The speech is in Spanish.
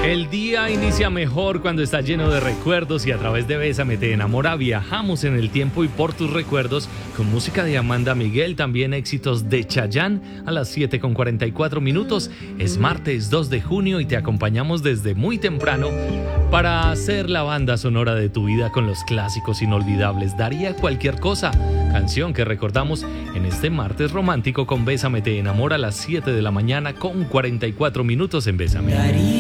El día inicia mejor cuando está lleno de recuerdos y a través de Bésame te enamora viajamos en el tiempo y por tus recuerdos con música de Amanda Miguel, también éxitos de Chayanne a las 7:44. Es martes 2 de junio y te acompañamos desde muy temprano para hacer la banda sonora de tu vida con los clásicos inolvidables. Daría cualquier cosa, canción que recordamos en este martes romántico con Bésame te enamora a las 7 de la mañana con 44 minutos en Bésame.